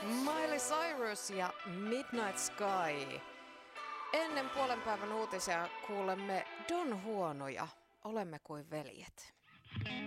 Miley Cyrus ja Midnight Sky. Ennen puolen päivän uutisia kuulemme Don Huonoja. Olemme kuin veljet.